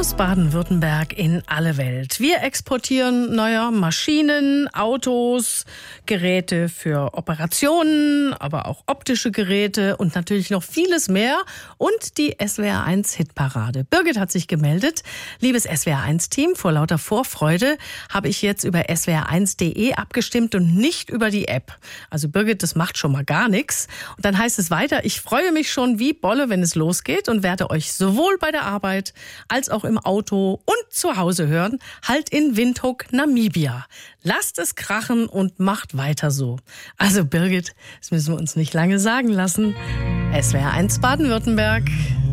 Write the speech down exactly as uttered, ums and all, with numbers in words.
aus Baden-Württemberg in alle Welt. Wir exportieren neue Maschinen, Autos, Geräte für Operationen, aber auch optische Geräte und natürlich noch vieles mehr. Und die S W R eins Hitparade. Birgit hat sich gemeldet. Liebes S W R eins Team, vor lauter Vorfreude habe ich jetzt über S W R eins punkt de abgestimmt und nicht über die App. Also Birgit, das macht schon mal gar nichts. Und dann heißt es weiter, ich freue mich schon wie Bolle, wenn es losgeht und werde euch sowohl bei der Arbeit als auch im Auto und zu Hause hören. Halt in Windhoek, Namibia. Lasst es krachen und macht weiter so. Also Birgit, das müssen wir uns nicht lange sagen lassen. S W R eins Baden-Württemberg.